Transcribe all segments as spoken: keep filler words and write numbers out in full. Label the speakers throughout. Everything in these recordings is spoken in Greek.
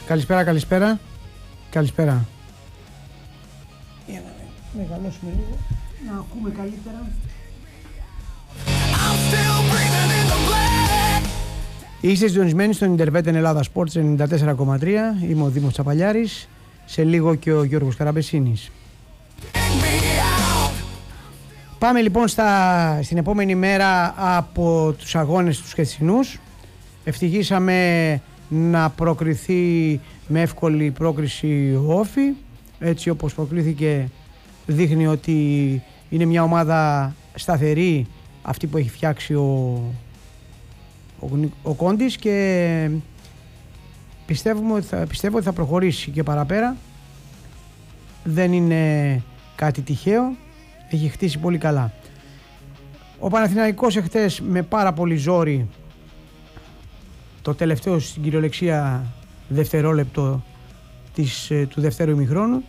Speaker 1: Καλησπέρα, καλησπέρα. Καλησπέρα. Για να μεγαλώσουμε λίγο, να ακούμε καλύτερα. Είστε συντονισμένοι στον Interveten Ελλάδα Sports ενενήντα τέσσερα κόμμα τρία. Είμαι ο Δήμος Τσαπαλιάρης. Σε λίγο και ο Γιώργος Καραμπεσίνης. Πάμε λοιπόν στα, στην επόμενη μέρα από τους αγώνες τους χθεσινούς. Ευτυχήσαμε να προκριθεί με εύκολη πρόκριση ο Όφη. Έτσι όπως προκρίθηκε δείχνει ότι είναι μια ομάδα σταθερή αυτή που έχει φτιάξει ο, ο, ο Κόντης και πιστεύουμε ότι θα, πιστεύω ότι θα προχωρήσει και παραπέρα. Δεν είναι κάτι τυχαίο, έχει χτίσει πολύ καλά. Ο Παναθηναϊκός εχθές με πάρα πολύ ζόρι το τελευταίο στην κυριολεξία δευτερόλεπτο της, του δεύτερου ημιχρόνου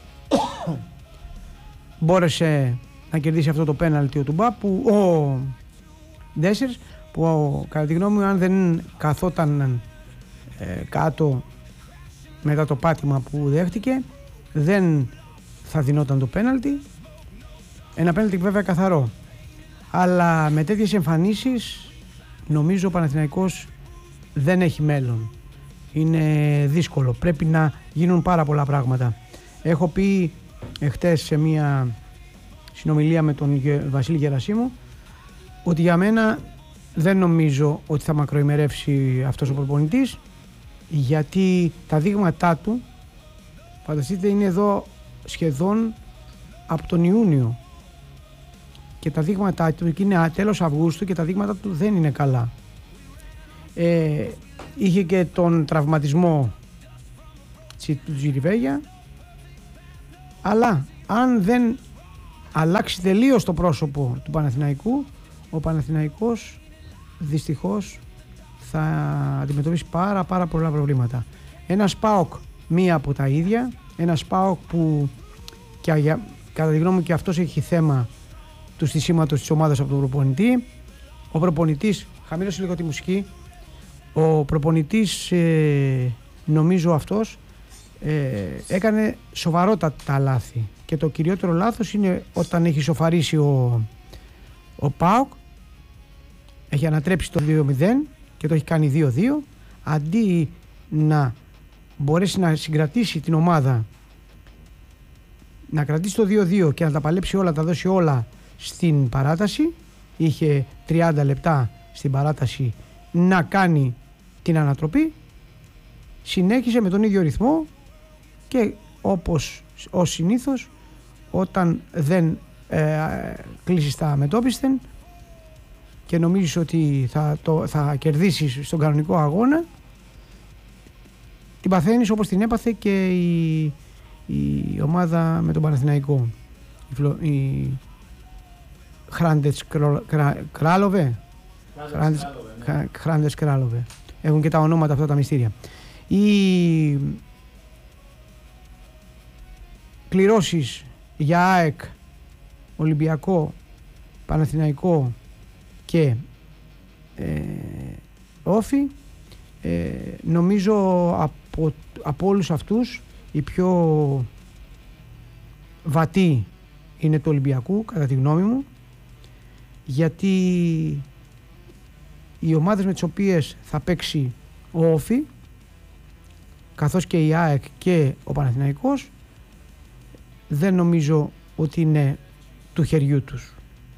Speaker 1: μπόρεσε να κερδίσει αυτό το πέναλτι ο Τουμπά που ο Ντέσσερς που ο, κατά τη γνώμη μου αν δεν καθόταν ε, κάτω μετά το πάτημα που δέχτηκε δεν θα δινόταν το πέναλτι. Ένα πέναλτι βέβαια καθαρό, αλλά με τέτοιες εμφανίσεις νομίζω ο Παναθηναϊκός δεν έχει μέλλον. Είναι δύσκολο, πρέπει να γίνουν πάρα πολλά πράγματα. Έχω πει εχθές σε μια συνομιλία με τον Βασίλη Γερασίμου ότι για μένα δεν νομίζω ότι θα μακροημερεύσει αυτός ο προπονητής, γιατί τα δείγματά του, φανταστείτε, είναι εδώ σχεδόν από τον Ιούνιο και τα δείγματά του είναι τέλος Αυγούστου και τα δείγματα του δεν είναι καλά. Ε, είχε και τον τραυματισμό του Τζιριβέγια, αλλά αν δεν αλλάξει τελείως το πρόσωπο του Παναθηναϊκού, ο Παναθηναϊκός δυστυχώς θα αντιμετωπίσει πάρα πάρα πολλά προβλήματα. Ένας ΠΑΟΚ μία από τα ίδια, ένας ΠΑΟΚ που και, κατά τη γνώμη μου και αυτός έχει θέμα του στισίματος της ομάδας από τον προπονητή. Ο προπονητής, χαμήλωσε λίγο τη μουσική, ο προπονητής ε, νομίζω αυτός ε, έκανε σοβαρότατα λάθη και το κυριότερο λάθος είναι όταν έχει σοφαρίσει ο, ο ΠΑΟΚ, έχει ανατρέψει το δύο μηδέν και το έχει κάνει δύο δύο, αντί να μπορέσει να συγκρατήσει την ομάδα, να κρατήσει το δύο δύο και να τα παλέψει όλα, τα δώσει όλα στην παράταση, είχε τριάντα λεπτά στην παράταση να κάνει την ανατροπή, συνέχισε με τον ίδιο ρυθμό και όπως ως συνήθως όταν δεν ε, κλείσεις τα μετώπισθεν και νομίζεις ότι θα, το, θα κερδίσεις στον κανονικό αγώνα, την παθαίνεις όπως την έπαθε και η, η ομάδα με τον Παναθηναϊκό, η, η Χράντετς Κράλοβε Χράντετς Κράλοβε, έχουν και τα ονόματα αυτά τα μυστήρια. Οι κληρώσεις για ΑΕΚ, Ολυμπιακό, Παναθηναϊκό και ε, Όφη, ε, νομίζω από, από όλους αυτούς η πιο βατή είναι του Ολυμπιακού κατά τη γνώμη μου, γιατί οι ομάδες με τις οποίες θα παίξει ο Όφη καθώς και η ΑΕΚ και ο Παναθηναϊκός δεν νομίζω ότι είναι του χεριού τους.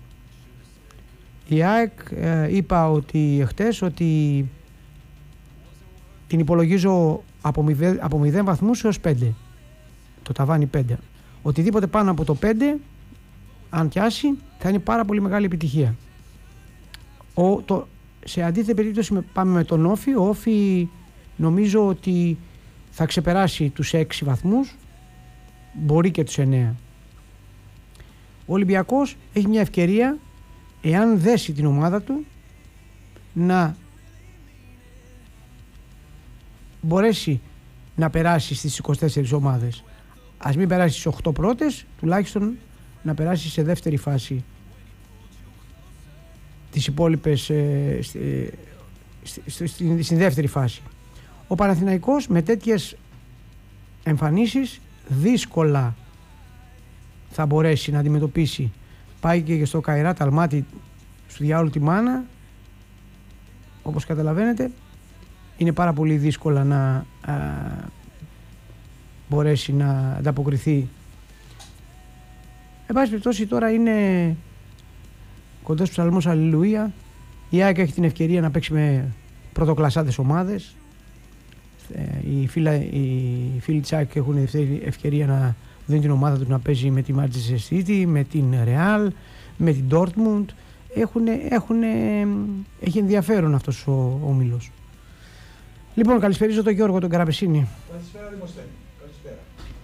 Speaker 1: Η ΑΕΚ ε, είπα ότι χτες ότι την υπολογίζω από μηδέν, από μηδέν βαθμούς έως πέντε, το ταβάνι πέντε. Οτιδήποτε πάνω από το πέντε, αν πιάσει, θα είναι πάρα πολύ μεγάλη επιτυχία. Ο, το, σε αντίθετη περίπτωση με, πάμε με τον Όφη. Ο Όφη νομίζω ότι θα ξεπεράσει τους έξι βαθμούς, μπορεί και τους εννέα. Ο Ολυμπιακός έχει μια ευκαιρία, εάν δέσει την ομάδα του, να μπορέσει να περάσει στις είκοσι τέσσερις ομάδες. Ας μην περάσει στις οκτώ πρώτες, τουλάχιστον να περάσει σε δεύτερη φάση τις υπόλοιπες, ε, στη, στη, στη, στη, στη δεύτερη φάση. Ο Παναθηναϊκός με τέτοιες εμφανίσεις δύσκολα θα μπορέσει να αντιμετωπίσει. Πάει και στο Καϊράτ Αλμάτι, στο διάολο τη μάνα, όπως καταλαβαίνετε. Είναι πάρα πολύ δύσκολα να α, μπορέσει να ανταποκριθεί. Εν πάση περιπτώσει, τώρα είναι κοντά στους ψαλμούς Αλληλουία. Η ΑΕΚ έχει την ευκαιρία να παίξει με πρωτοκλασσάτες ομάδες. Οι φίλοι, οι φίλοι της ΑΕΚ έχουν ευκαιρία να δίνουν την ομάδα τους να παίζει με τη Manchester City, με την Real, με την Dortmund. Έχουν, έχουν, έχει ενδιαφέρον αυτός ο όμιλος. Λοιπόν, καλησπέριζω τον Γιώργο τον Καραπεσίνη.
Speaker 2: Καλησπέρα Δημοσθένη. Καλησπέρα.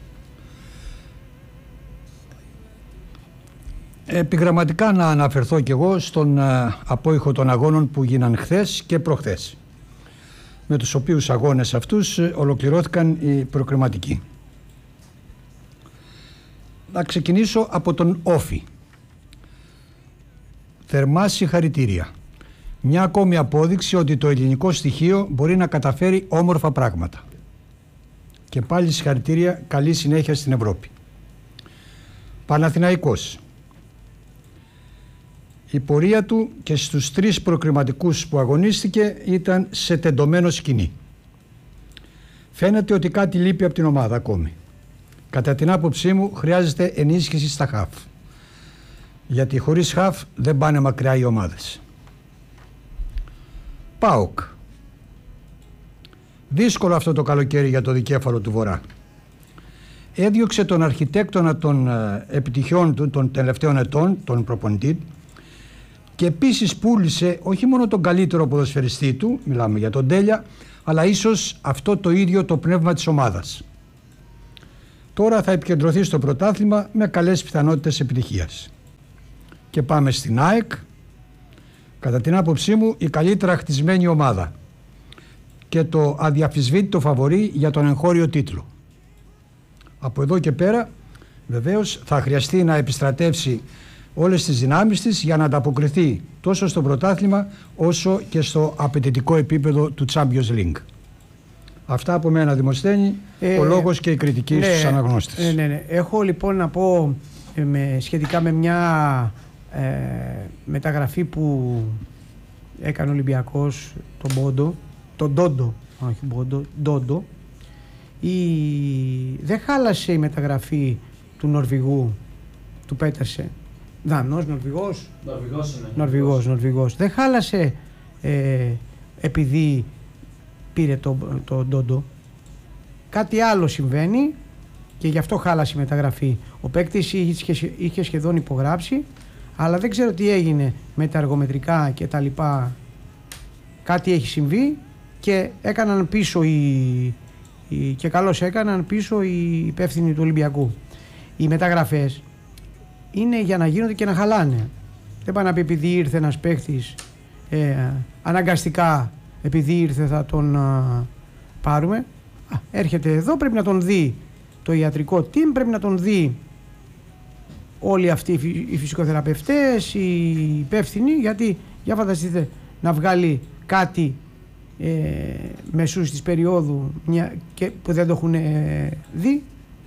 Speaker 2: Επιγραμματικά να αναφερθώ κι εγώ στον uh, απόϊχο των αγώνων που γίναν χθες και προχθές, με τους οποίους αγώνες αυτούς ολοκληρώθηκαν οι προκριματικοί. Να ξεκινήσω από τον Όφη. Θερμά συγχαρητήρια. Μια ακόμη απόδειξη ότι το ελληνικό στοιχείο μπορεί να καταφέρει όμορφα πράγματα. Και πάλι συγχαρητήρια, καλή συνέχεια στην Ευρώπη. Παναθηναϊκός. Η πορεία του και στους τρεις προκριματικούς που αγωνίστηκε ήταν σε τεντωμένο σκηνή. Φαίνεται ότι κάτι λείπει από την ομάδα ακόμη. Κατά την άποψή μου χρειάζεται ενίσχυση στα χαφ. Γιατί χωρίς χαφ δεν πάνε μακριά οι ομάδες. ΠΑΟΚ. Δύσκολο αυτό το καλοκαίρι για το δικέφαλο του Βορρά. Έδιωξε τον αρχιτέκτονα των ε, επιτυχιών του των τελευταίων ετών, τον προπονητή, και επίσης πούλησε όχι μόνο τον καλύτερο ποδοσφαιριστή του, μιλάμε για τον Τέλια, αλλά ίσως αυτό το ίδιο το πνεύμα της ομάδας. Τώρα θα επικεντρωθεί στο πρωτάθλημα με καλές πιθανότητες επιτυχίας. Και πάμε στην ΑΕΚ, κατά την άποψή μου η καλύτερα χτισμένη ομάδα και το αδιαφυσβήτητο φαβορί για τον εγχώριο τίτλο. Από εδώ και πέρα βεβαίως θα χρειαστεί να επιστρατεύσει όλες τις δυνάμεις της για να ανταποκριθεί τόσο στο πρωτάθλημα όσο και στο απαιτητικό επίπεδο του Champions League. Αυτά από μένα, Δημοσθένη, ε, ο λόγος και η κριτική ναι, στους αναγνώστες.
Speaker 1: Ναι, ναι, ναι. Έχω λοιπόν να πω ε, με, σχετικά με μια ε, μεταγραφή που έκανε ο Ολυμπιακός, τον Πόντο, τον Ντόντο, όχι Πόντο, Ντόντο. Η... Δεν χάλασε η μεταγραφή του Νορβηγού, του Πέτερσε. Δανός, Νορβηγός.
Speaker 3: Νορβηγός είναι.
Speaker 1: Νορβηγός, Νορβηγός. Δεν χάλασε ε, επειδή πήρε τον το Ντόντο. Κάτι άλλο συμβαίνει και γι' αυτό χάλασε η μεταγραφή. Ο παίκτης είχε, είχε σχεδόν υπογράψει, αλλά δεν ξέρω τι έγινε με τα αργομετρικά και τα λοιπά. Κάτι έχει συμβεί και έκαναν πίσω οι, οι, και καλώς έκαναν πίσω οι υπεύθυνοι του Ολυμπιακού. Οι μεταγραφές είναι για να γίνονται και να χαλάνε. Δεν πάει να πει επειδή ήρθε ένας παίχτης ε, αναγκαστικά επειδή ήρθε θα τον α, πάρουμε. Α, έρχεται εδώ, πρέπει να τον δει το ιατρικό team, πρέπει να τον δει όλοι αυτοί οι φυσικοθεραπευτές, οι υπεύθυνοι, γιατί για φανταστείτε να βγάλει κάτι ε, μεσούς της περίοδου μια, και που δεν το έχουν ε, δει.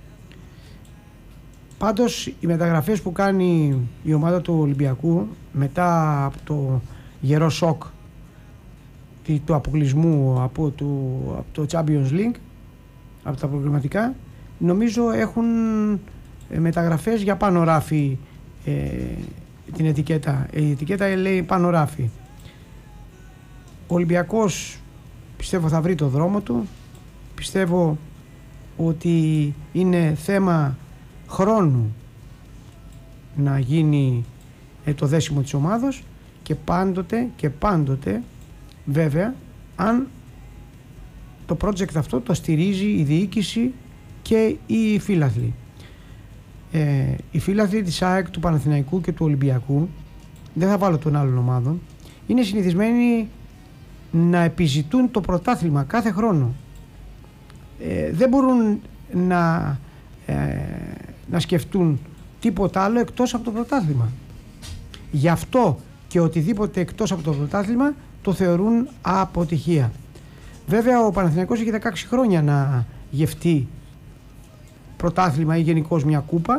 Speaker 1: Πάντως οι μεταγραφές που κάνει η ομάδα του Ολυμπιακού μετά από το γερό σοκ του αποκλεισμού από το, από το Champions League, από τα προγραμματικά, νομίζω έχουν μεταγραφές για πάνω ράφι ε, την ετικέτα. Η ετικέτα λέει πάνω ράφι. Ο Ολυμπιακός πιστεύω θα βρει το δρόμο του. Πιστεύω ότι είναι θέμα χρόνου να γίνει ε, το δέσιμο της ομάδος και πάντοτε και πάντοτε βέβαια αν το project αυτό το στηρίζει η διοίκηση και οι φίλαθλοι. Ε, οι φίλαθλοι της ΑΕΚ, του Παναθηναϊκού και του Ολυμπιακού, δεν θα βάλω των άλλων ομάδων, είναι συνηθισμένοι να επιζητούν το πρωτάθλημα κάθε χρόνο. Ε, δεν μπορούν να, ε, να σκεφτούν τίποτα άλλο εκτός από το πρωτάθλημα. Γι' αυτό και οτιδήποτε εκτός από το πρωτάθλημα το θεωρούν αποτυχία. Βέβαια ο Παναθηναϊκός έχει δεκαέξι χρόνια να γευτεί πρωτάθλημα ή γενικώς μια κούπα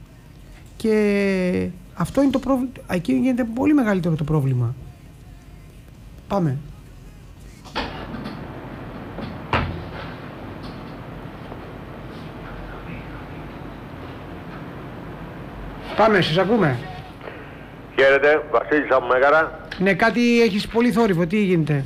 Speaker 1: και αυτό είναι το πρόβλημα. Εκεί γίνεται πολύ μεγαλύτερο το πρόβλημα. Πάμε. Πάμε, σας ακούμε.
Speaker 3: Χαίρετε, Βασίλης από Μέγαρα.
Speaker 1: Ναι, κάτι έχεις πολύ θόρυβο, τι γίνεται?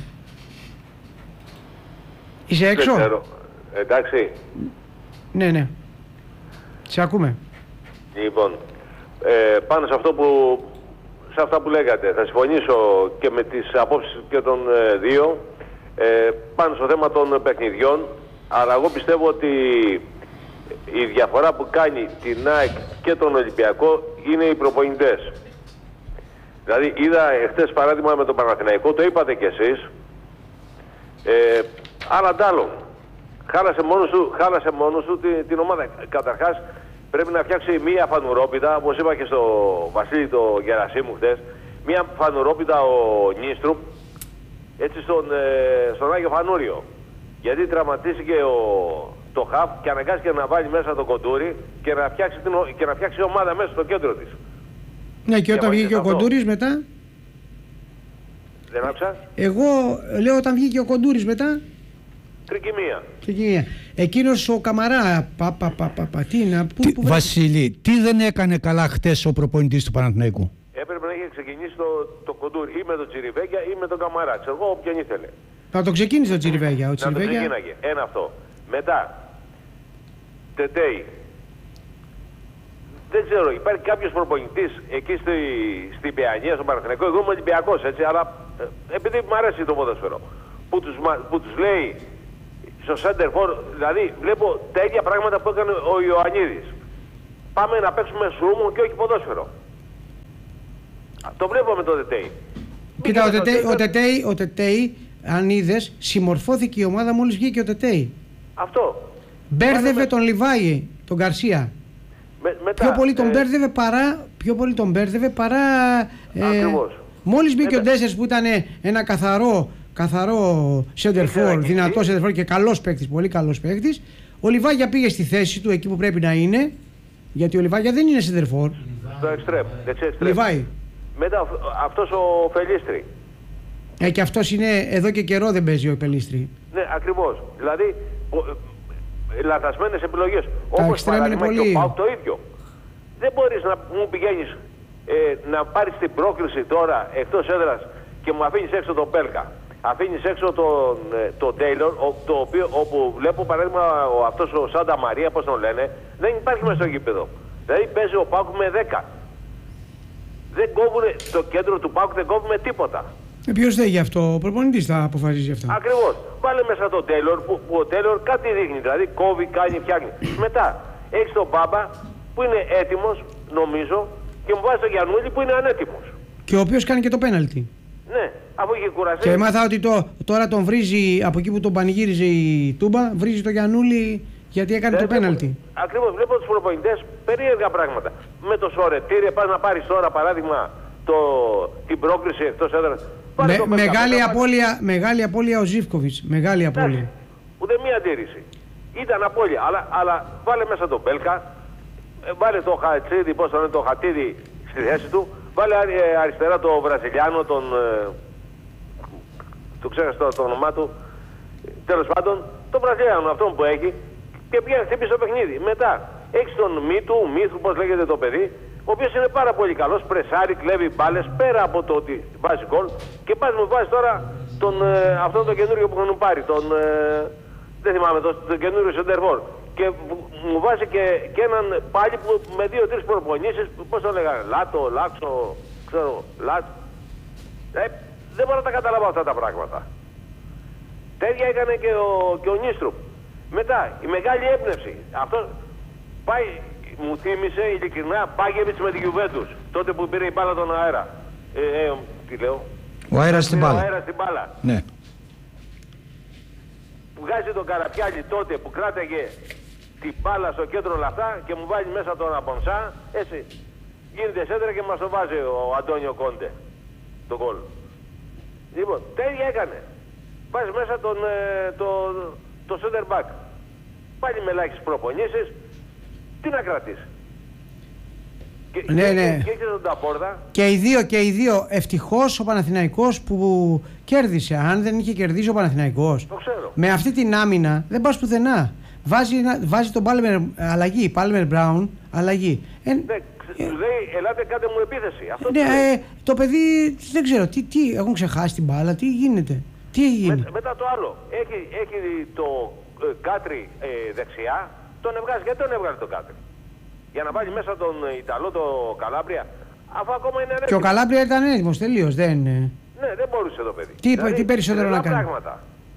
Speaker 1: Είσαι έξω?
Speaker 3: Δεν ξέρω. Εντάξει.
Speaker 1: Ναι, ναι. Σε ακούμε.
Speaker 3: Λοιπόν, ε, πάνω σε αυτό που, σε αυτά που λέγατε, θα συμφωνήσω και με τις απόψεις και των ε, δύο, ε, πάνω στο θέμα των παιχνιδιών, αλλά εγώ πιστεύω ότι η διαφορά που κάνει την ΑΕΚ και τον Ολυμπιακό είναι οι προπονητές. Δηλαδή είδα εχθές παράδειγμα με τον Παναθηναϊκό, το είπατε κι εσείς, ε, άλλα τ' άλλο. Χάλασε μόνος του, χάλασε μόνος του την, την ομάδα. Καταρχάς πρέπει να φτιάξει μία φανουρόπιτα, όπως είπα και στο Βασίλη το Γερασίμου χθες, μία φανουρόπιτα ο Νίστρουπ, έτσι στον, ε, στον Άγιο Φανούριο. Γιατί τραυματίστηκε ο, το χαφ και αναγκάστηκε να βάλει μέσα το Κοντούρι και να φτιάξει, την, και να φτιάξει ομάδα μέσα στο κέντρο της.
Speaker 1: Ναι, και όταν βγήκε ο Κοντούρης μετά.
Speaker 3: Δεν άκουσα.
Speaker 1: Εγώ λέω όταν βγήκε ο Κοντούρης μετά.
Speaker 3: Τρικυμία.
Speaker 1: Τρικυμία. Εκείνος ο Καμαρά. Πα, πα, πα, πα, πα, τι είναι, πού,
Speaker 2: Τι,
Speaker 1: πού
Speaker 2: Βασίλη, τι δεν έκανε καλά χτες ο προπονητής του Παναθηναϊκού?
Speaker 3: Έπρεπε να είχε ξεκινήσει το, το Κοντούρι ή με τον Τσιριβέγια ή με τον Καμαρά. Ξέρω εγώ όποιον ήθελε.
Speaker 1: Θα το ξεκίνησε ο Τσιριβέγια. Ο
Speaker 3: Να
Speaker 1: Τσιριβέγια...
Speaker 3: το ξεκίναγε. Ένα αυτό. Μετά. Τετέι. Δεν ξέρω, υπάρχει κάποιος προπονητής εκεί στη, στην Παιανία, στον Παναθηναϊκό, εγώ είμαι Ολυμπιακός, έτσι, αλλά ε, επειδή μου αρέσει το ποδόσφαιρο, που τους, που τους λέει στο center for, δηλαδή βλέπω τα ίδια πράγματα που έκανε ο Ιωαννίδης. Πάμε να παίξουμε σούμο και όχι ποδόσφαιρο. Το βλέπω με το Τετέι.
Speaker 1: Κοίτα, ο Τετέι, ο, Τετέι, ο Τετέι, αν είδες, συμμορφώθηκε η ομάδα μόλις βγήκε ο Τετέι.
Speaker 3: Αυτό.
Speaker 1: Μπέρδευε
Speaker 3: με...
Speaker 1: τον Λιβάη, τον Γκαρσία.
Speaker 3: Με, μετά,
Speaker 1: πιο πολύ τον
Speaker 3: ε...
Speaker 1: μπέρδευε παρά, πιο πολύ τον μπέρδευε παρά ε, μόλις μπήκε ο Ντέσσερς που ήταν ένα καθαρό, καθαρό center for, δυνατό center for και καλός παίκτης, πολύ καλός παίκτης. Ο Λιβάγια πήγε στη θέση του εκεί που πρέπει να είναι, γιατί ο Λιβάγια δεν είναι center for.
Speaker 3: Το εξτρέμ, εξτρέμ.
Speaker 1: Λιβάη.
Speaker 3: Μετά αυτός ο Φελίστρη.
Speaker 1: Ε, και αυτός είναι εδώ και καιρό δεν παίζει ο Πελίστρη.
Speaker 3: Ναι, ακριβώς. Δηλαδή λαθασμένες επιλογές.
Speaker 1: Τα
Speaker 3: όπως παράδειγμα
Speaker 1: πολύ...
Speaker 3: και ο ΠΑΟΚ το ίδιο. Δεν μπορείς να μου πηγαίνεις ε, να πάρεις την πρόκληση τώρα εκτός έδρας και μου αφήνεις έξω τον Πέλκα. Αφήνεις έξω τον, τον Τέιλορ, το οποίο όπου βλέπω παράδειγμα ο, αυτός ο Σάντα Μαρία, πώς τον λένε, δεν υπάρχει μέσα στο γήπεδο. Δηλαδή παίζει ο ΠΑΟΚ με δέκα. Δεν κόβουνε, το κέντρο του ΠΑΟΚ δεν κόβουμε τίποτα.
Speaker 1: Ε, ποιος δεν γι' αυτό, ο προπονητής θα αποφασίζει αυτό.
Speaker 3: Ακριβώς. Βάλε μέσα τον Τέιλορ που, που ο Τέιλορ κάτι δείχνει, δηλαδή κόβει, κάνει, φτιάχνει. Μετά έχεις τον Μπάμπα που είναι έτοιμος, νομίζω, και μου βάζει τον Γιαννούλη που είναι ανέτοιμος.
Speaker 1: Και ο οποίος κάνει και το πέναλτι.
Speaker 3: Ναι, αφού είχε κουραστεί.
Speaker 1: Και μάθα ότι το, τώρα τον βρίζει από εκεί που τον πανηγύριζε η Τούμπα, βρίζει τον Γιαννούλη γιατί έκανε δεν το πέναλτι.
Speaker 3: Ακριβώς, βλέπω τους προπονητές περίεργα πράγματα. Με το Σορετήρι, πας να πάρεις τώρα παράδειγμα το, την πρόκριση εκτός έδρας.
Speaker 1: Με, το μεγάλη, μετά, απώλεια, μεγάλη απώλεια ο Ζίβκοβιτς. Μεγάλη απώλεια. Ναι,
Speaker 3: ούτε μία αντίρρηση. Ήταν απώλεια, αλλά, αλλά βάλε μέσα τον Μπέλκα, βάλε το Χατσίδη, πώς το λένε, το Χατίδη στη θέση του, βάλε αριστερά το Βραζιλιάνο, τον. Το ξέχασα το, το όνομά του. Τέλος πάντων, τον Βραζιλιάνο, αυτόν που έχει, και πήγαινε χτύπησε το παιχνίδι. Μετά έχει τον Μύτου, Μύθου, πώς λέγεται το παιδί, ο οποίος είναι πάρα πολύ καλός, πρεσάρει, κλέβει μπάλες πέρα από το ότι βάζει γκολ και πας μου βάζει τώρα τον, ε, αυτόν τον καινούριο που έχουν πάρει, τον, ε, δεν θυμάμαι, τον, τον καινούριο σεντερφόρ και μου βάζει και, και έναν πάλι που με δύο-τρεις προπονήσεις, πώς το λέγανε, Λάτο, Λάξο, ξέρω, Λάτ. Ε, δεν μπορώ να τα καταλάβω αυτά τα πράγματα. Τέτοια έκανε και ο, και ο Νίστρουπ. Μετά, η μεγάλη έμπνευση. Αυτό πάει... Μου θύμισε ειλικρινά Μπάγεβιτς με τη Γιουβέντους. Τότε που πήρε η μπάλα τον αέρα. Ε, ε, τι λέω.
Speaker 2: Ο αέρας στην μπάλα.
Speaker 3: Ο αέρας στην μπάλα.
Speaker 2: Ναι.
Speaker 3: Που βγάζει τον Καραπιάλη τότε που κράταγε την μπάλα στο κέντρο όλα αυτά και μου βάλει μέσα τον Αμπονσά. Έτσι. Γίνεται σέντρα και μας το βάζει ο Αντώνιο Κόντε. Το γκολ. Λοιπόν, τέτοια έκανε. βάζει μέσα τον, ε, το, το center back. Πάλι με ελάχιστες προπονήσεις. Τι να κρατήσει. Και,
Speaker 1: ναι,
Speaker 3: και,
Speaker 1: ναι.
Speaker 3: Και, και έχεις τον Ταπόρτα.
Speaker 1: Και οι δύο, και οι δύο. Ευτυχώς ο Παναθηναϊκός που κέρδισε. Αν δεν είχε κερδίσει ο Παναθηναϊκός,
Speaker 3: Το ξέρω.
Speaker 1: με αυτή την άμυνα δεν πας πουθενά. Βάζει, βάζει τον Πάλμερ αλλαγή, Πάλμερ Μπράουν αλλαγή. Ε,
Speaker 3: Ναι, του λέει, ελάτε κάντε μου επίθεση. Αυτό
Speaker 1: ναι,
Speaker 3: του λέει.
Speaker 1: ε, το παιδί δεν ξέρω, τι, τι, έχουν ξεχάσει την μπάλα, τι γίνεται. Τι έγινε.
Speaker 3: Με, μετά το άλλο, έχει, έχει το ε, Κάτρι ε, δεξιά, τον έβγαζε. Γιατί τον έβγαλε τον Κάτρι? Για να βάλει μέσα τον Ιταλό, το Καλάμπρια, αφού ακόμα είναι
Speaker 1: Και
Speaker 3: ανέτοιμο.
Speaker 1: ο Καλάμπρια ήταν έτοιμος τελείως. Δεν...
Speaker 3: Ναι, δεν μπορούσε το παιδί.
Speaker 1: Τι, τι περισσότερο να κάνει.
Speaker 3: Πράγματα.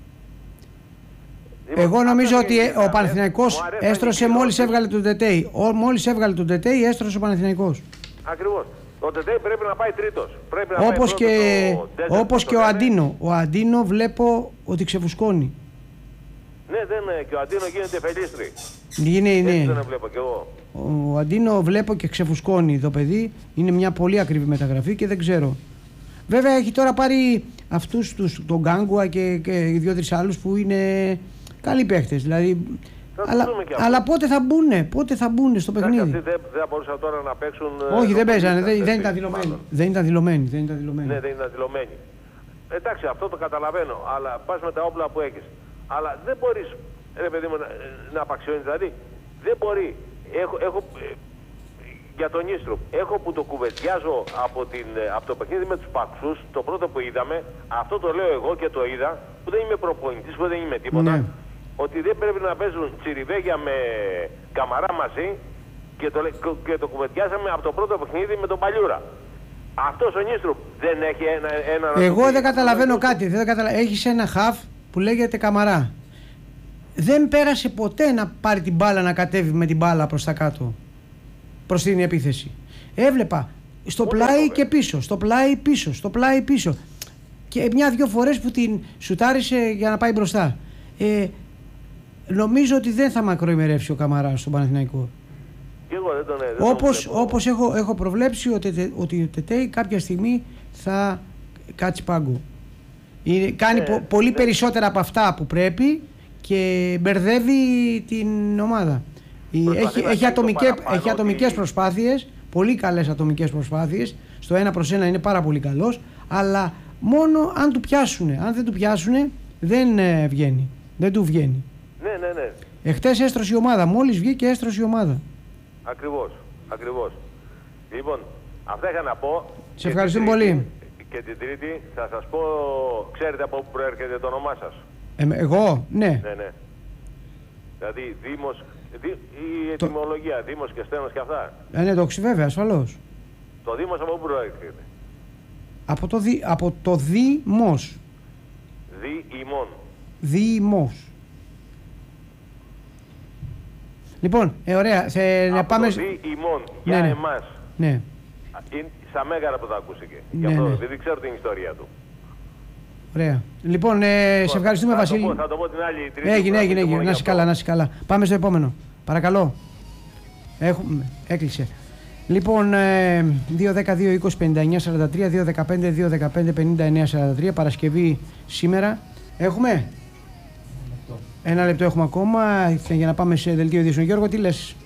Speaker 1: Εγώ νομίζω ότι
Speaker 3: είναι
Speaker 1: ο Παναθηναϊκός έστρωσε μόλις έβγαλε τον Τετέι. Μόλις έβγαλε τον Τετέι, έστρωσε ο Παναθηναϊκός.
Speaker 3: Ακριβώς. Ο Τετέι πρέπει να πάει τρίτος. Πρέπει να
Speaker 1: Όπως
Speaker 3: πάει
Speaker 1: και,
Speaker 3: το
Speaker 1: όπως και ο Αντίνο. Ο Αντίνο βλέπω ότι ξεφουσκώνει.
Speaker 3: Ναι, δεν είναι. Και ο Αντίνο γίνεται φελίστρη.
Speaker 1: Είναι,
Speaker 3: Έτσι
Speaker 1: ναι.
Speaker 3: δεν βλέπω κι εγώ.
Speaker 1: Ο Αντίνο βλέπω και ξεφουσκώνει το παιδί. Είναι μια πολύ ακριβή μεταγραφή και δεν ξέρω. Βέβαια έχει τώρα πάρει αυτούς τους, τον Γκάγκουα και, και δύο-τρεις άλλους που είναι καλοί παίχτες. Δηλαδή, αλλά, αλλά πότε θα μπουνε, πότε θα μπουνε στο παιχνίδι.
Speaker 3: Αυτοί δεν, δεν μπορούσαν τώρα να παίξουν.
Speaker 1: Όχι, δεν παίζανε, δεν, δεν
Speaker 3: δεν
Speaker 1: ήταν δηλωμένοι. Δεν ήταν δηλωμένοι. Δεν ήταν δηλωμένοι.
Speaker 3: Ναι, δεν ήταν δηλωμένοι. Εντάξει, αυτό το καταλαβαίνω, αλλά πας με τα όπλα που έχεις. Αλλά δεν μπορείς, ρε παιδί μου, να, να απαξιώνεις. Δηλαδή, δεν μπορεί. Έχω, έχω, ε, για τον Ίστροπ, έχω που το κουβεντιάζω από, την, από το παιχνίδι με τους Παξούς, το πρώτο που είδαμε, αυτό το λέω εγώ και το είδα, που δεν είμαι προπονητής, που δεν είμαι τίποτα,
Speaker 1: Ναι.
Speaker 3: ότι δεν πρέπει να παίζουν τσιριβέγια με Καμαρά μαζί και το, και το κουβεντιάσαμε από το πρώτο παιχνίδι με τον Παλιούρα. Αυτός ο Νίστροπ δεν έχει ένα... ένα
Speaker 1: Εγώ δεν καταλαβαίνω κάτι. Δεν καταλα... Έχεις ένα χαφ που λέγεται Καμαρά. Δεν πέρασε ποτέ να πάρει την μπάλα, να κατέβει με την μπάλα προς τα κάτω. Προς την επίθεση. Έβλεπα στο πλάι και πίσω, στο πλάι πίσω, στο πλάι πίσω. Και μια-δυο φορές που την σουτάρισε για να πάει μπροστά. Ε, νομίζω ότι δεν θα μακροημερεύσει ο Καμαράς στον Παναθηναϊκό.
Speaker 3: Και εγώ δεν τον, δεν
Speaker 1: Όπως,
Speaker 3: τον
Speaker 1: όπως έχω, έχω προβλέψει ότι, ότι ο Τετέι κάποια στιγμή θα κάτσει πάγκο. Είναι, κάνει
Speaker 3: Ναι,
Speaker 1: πο, πολύ
Speaker 3: ναι.
Speaker 1: περισσότερα από αυτά που πρέπει και μπερδεύει την ομάδα. Η-
Speaker 3: Προσπαθεί
Speaker 1: Έχει,
Speaker 3: να
Speaker 1: έχει,
Speaker 3: κάνει το
Speaker 1: ατομικές,
Speaker 3: παραπάνω
Speaker 1: έχει ατομικές
Speaker 3: ότι-
Speaker 1: προσπάθειες, πολύ καλές ατομικές προσπάθειες. Στο ένα προς ένα είναι πάρα πολύ καλός, αλλά μόνο αν του πιάσουνε. Αν δεν του πιάσουνε, δεν ε, βγαίνει. Δεν του βγαίνει.
Speaker 3: Ναι, ναι, ναι.
Speaker 1: Εχθές έστρωσε η ομάδα. Μόλις βγήκε έστρωσε η ομάδα.
Speaker 3: Ακριβώς, ακριβώς. Λοιπόν, αυτά είχα να πω.
Speaker 1: Σε
Speaker 3: Και
Speaker 1: ευχαριστούμε
Speaker 3: την Τρίτη-
Speaker 1: πολύ.
Speaker 3: Και την Τρίτη θα σας πω, ξέρετε από πού προέρχεται το όνομά σας.
Speaker 1: Ε, εγώ, ναι.
Speaker 3: Ναι, ναι. Δηλαδή, Δήμος, δι, η
Speaker 1: Το-
Speaker 3: ετυμολογία, Δήμος και Στένος και αυτά.
Speaker 1: Ε, ναι, το έχω βέβαια, ασφαλώς.
Speaker 3: Το Δήμος από πού προέρχεται?
Speaker 1: Από το, δι, από το Δήμος.
Speaker 3: Δι ημών.
Speaker 1: Δήμος. Λοιπόν, ε, ωραία. Σε, να
Speaker 3: Από
Speaker 1: πάμε...
Speaker 3: το
Speaker 1: σ-
Speaker 3: δι ημών, για
Speaker 1: Ναι, ναι.
Speaker 3: εμάς.
Speaker 1: Ναι,
Speaker 3: Είναι στα μέγαρα που θα ακούστηκε. Γι'
Speaker 1: Ναι,
Speaker 3: αυτό,
Speaker 1: ναι.
Speaker 3: επειδή ξέρω την ιστορία του.
Speaker 1: ωραία. Λοιπόν, ε, σε ευχαριστούμε,
Speaker 3: θα
Speaker 1: Βασίλη.
Speaker 3: Το πω, θα το πω την άλλη Τρίτη.
Speaker 1: Έγινε,
Speaker 3: που θα
Speaker 1: έγινε,
Speaker 3: πείτε
Speaker 1: έγινε.
Speaker 3: μόνο
Speaker 1: Να
Speaker 3: γι'
Speaker 1: είσαι
Speaker 3: αυτό.
Speaker 1: καλά, να είσαι καλά. Πάμε στο επόμενο. Παρακαλώ. Έχουμε, έκλεισε. Λοιπόν, ε, δύο δέκα δύο είκοσι πενήντα εννιά σαράντα τρία, δύο δεκαπέντε δύο δεκαπέντε πενήντα εννιά σαράντα τρία, Παρασκευή σήμερα. Έχουμε. Ένα λεπτό έχουμε ακόμα για να πάμε σε δελτίο ειδήσεων. Γιώργο, τι λες?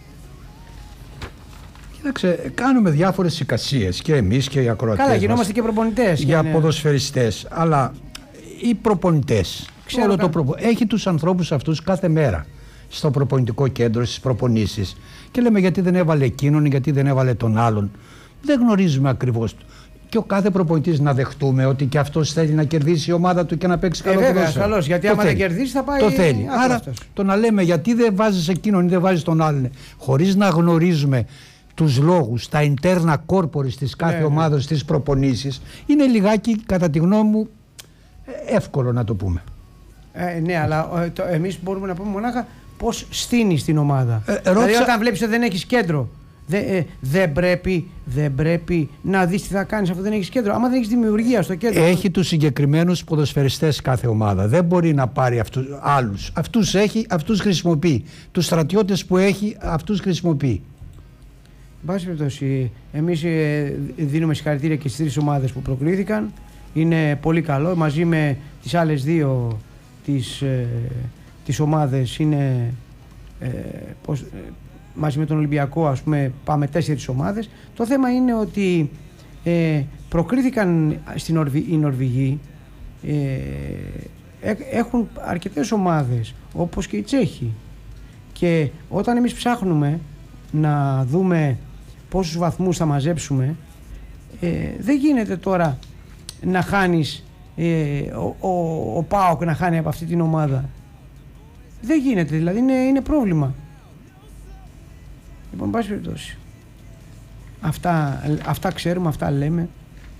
Speaker 2: Κοίταξε, κάνουμε διάφορες εικασίες και εμείς και οι ακροατές
Speaker 1: Καλά,
Speaker 2: μας
Speaker 1: γινόμαστε και προπονητές.
Speaker 2: για
Speaker 1: και, ναι.
Speaker 2: ποδοσφαιριστές, αλλά οι προπονητές, ξέρω
Speaker 1: Τώρα,
Speaker 2: το προπο... έχει τους ανθρώπους αυτούς κάθε μέρα στο προπονητικό κέντρο, στις προπονήσεις και λέμε γιατί δεν έβαλε εκείνον, γιατί δεν έβαλε τον άλλον. Δεν γνωρίζουμε ακριβώς. Και ο κάθε προπονητής να δεχτούμε ότι και αυτός θέλει να κερδίσει η ομάδα του και να παίξει
Speaker 1: Ε,
Speaker 2: καλό
Speaker 1: βέβαια,
Speaker 2: ποδόσφαιρο.
Speaker 1: ασφαλώς, γιατί
Speaker 2: Το
Speaker 1: άμα δεν
Speaker 2: θέλει.
Speaker 1: κερδίσει θα πάει
Speaker 2: Το θέλει.
Speaker 1: άκουρα
Speaker 2: Άρα
Speaker 1: αυτός.
Speaker 2: το να λέμε γιατί δεν βάζεις εκείνον ή δεν βάζεις τον άλλον, χωρίς να γνωρίζουμε τους λόγους, τα interna corporis της κάθε
Speaker 1: Ναι, ναι.
Speaker 2: ομάδας, της προπονήσεις, είναι λιγάκι, κατά τη γνώμη μου, ε, εύκολο να το πούμε.
Speaker 1: Ε, ναι, αλλά ε, το, εμείς μπορούμε να πούμε μονάχα πώς στείνεις την ομάδα.
Speaker 2: Ε,
Speaker 1: Δηλαδή
Speaker 2: ρώτησα-
Speaker 1: όταν βλέπεις ότι δεν έχεις κέντρο, δεν, ε, δεν, πρέπει, δεν πρέπει να δεις τι θα κάνεις αφού δεν έχεις κέντρο. Άμα δεν έχεις δημιουργία στο κέντρο.
Speaker 2: Έχει τους συγκεκριμένους ποδοσφαιριστές κάθε ομάδα. Δεν μπορεί να πάρει αυτούς, άλλους. Αυτούς έχει, αυτούς χρησιμοποιεί. Τους στρατιώτες που έχει, αυτούς χρησιμοποιεί.
Speaker 1: Εν πάση περιπτώσει, εμείς ε, δίνουμε συγχαρητήρια και στις τρεις ομάδες που προκλήθηκαν είναι πολύ καλό. Μαζί με τις άλλες δύο τις, ε, τις ομάδες είναι ε, πώς, ε, μαζί με τον Ολυμπιακό, ας πούμε, πάμε τέσσερις ομάδες. Το θέμα είναι ότι ε, προκρίθηκαν στην Νορβη, οι Νορβηγοί, ε, έχουν αρκετές ομάδες όπως και οι Τσέχοι, και όταν εμείς ψάχνουμε να δούμε πόσους βαθμούς θα μαζέψουμε, ε, δεν γίνεται τώρα να χάνεις ε, ο, ο, ο ΠΑΟΚ να χάνει από αυτή την ομάδα. Δεν γίνεται, δηλαδή είναι, είναι πρόβλημα. Λοιπόν, πάση περιπτώσει, αυτά, αυτά ξέρουμε, αυτά λέμε.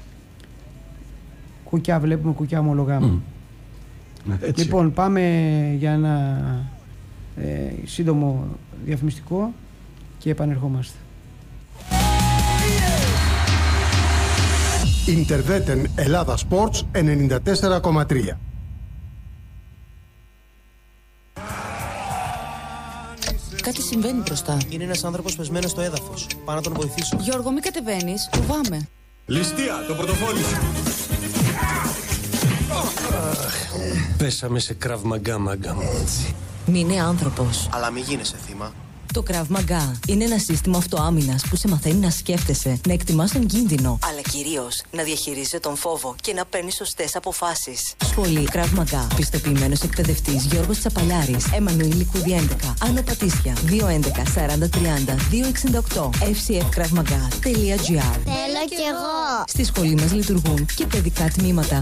Speaker 1: Κουκιά βλέπουμε, κουκιά ομολογάμε. Mm. Λοιπόν, πάμε για ένα ε, σύντομο διαφημιστικό και επανερχόμαστε.
Speaker 4: Ιντερβέτεν Ελλάδα Sports ενενήντα τέσσερα κόμμα τρία.
Speaker 5: Κάτι συμβαίνει μπροστά.
Speaker 6: Είναι ένας άνθρωπος πεσμένος στο έδαφος. Πάω να τον βοηθήσω.
Speaker 5: Γιώργο, μην κατεβαίνεις. Φοβάμαι.
Speaker 7: Ληστεία, το πορτοφόλι. Πέσαμε σε Krav Maga, μάγκα μου.
Speaker 5: Μην είναι άνθρωπος.
Speaker 6: Αλλά μη γίνεσαι θύμα.
Speaker 5: Το Krav Maga είναι ένα σύστημα αυτοάμυνας που σε μαθαίνει να σκέφτεσαι, να εκτιμάς τον κίνδυνο, αλλά κυρίως να διαχειρίζεσαι τον φόβο και να παίρνεις σωστές αποφάσεις. Σχολή Krav Maga. Πιστοποιημένος εκπαιδευτής Γιώργος Τσαπαλιάρης. Εμμανουήλ Λικούδη έντεκα. Άνω Πατήσια. δύο έντεκα σαράντα τριάντα δύο εξήντα οκτώ. εφ σι εφ κραυ μαγά τελεία τζι άρ.
Speaker 8: Θέλω κι εγώ.
Speaker 5: Στη σχολή μας λειτουργούν και παιδικά τμήματα.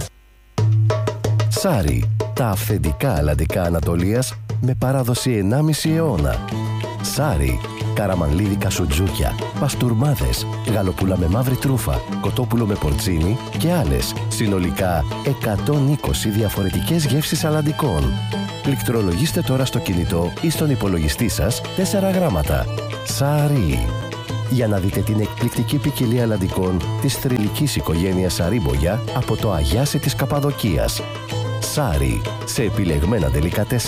Speaker 9: Σάρι. Τα αυθεντικά αλλαντικά Ανατολίας με παράδοση ενάμιση αιώνα. Σάρι. Καραμανλίδικα σουτζούκια, παστούρμάδες, γαλοπούλα με μαύρη τρούφα, κοτόπουλο με πορτσίνι και άλλες. Συνολικά εκατόν είκοσι διαφορετικές γεύσεις αλλαντικών. Πληκτρολογήστε τώρα στο κινητό ή στον υπολογιστή σας τέσσερα γράμματα. Σάρι. Για να δείτε την εκπληκτική ποικιλία αλλαντικών της θρυλικής οικογένειας Σαρίμπογια από το Αγιάσι της Καπαδοκίας. Σάρι. Σε επιλεγμένα ντελικατέσεν